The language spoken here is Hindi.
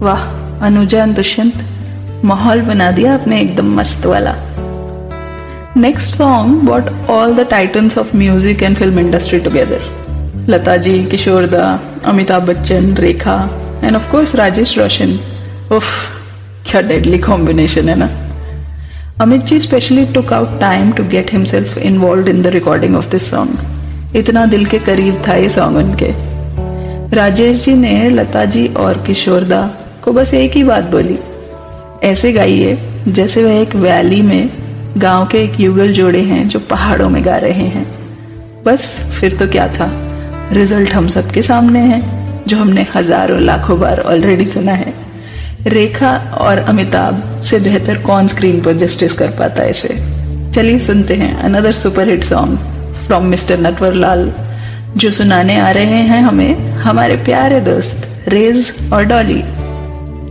वाह, अनुजा एंड दुष्यंत माहौल बना दिया आपने एकदम मस्त वाला। Next song brought all the titans of music and film industry together. Lata ji, किशोर दा, अमिताभ बच्चन, रेखा एंड ऑफ कोर्स राजेश रोशन। उफ, क्या डेडली कॉम्बिनेशन है ना। Amit ji specially took out time to get himself involved in the recording of this song. इतना दिल के करीब था ये सॉन्ग उनके। राजेश जी ने लता जी और किशोर दा को बस एक ही बात बोली, ऐसे गाइए जैसे वह एक वैली में गांव के एक युगल जोड़े हैं जो पहाड़ों में गा रहे हैं। बस फिर तो क्या था, रिजल्ट हम सबके सामने है, जो हमने हजारों लाखों बार ऑलरेडी सुना है। रेखा और अमिताभ से बेहतर कौन स्क्रीन पर जस्टिस कर पाता है इसे। चलिए सुनते हैं another super hit song from mister Natwar Lal, जो सुनाने आ रहे हैं हमें हमारे प्यारे दोस्त रेज और डॉली।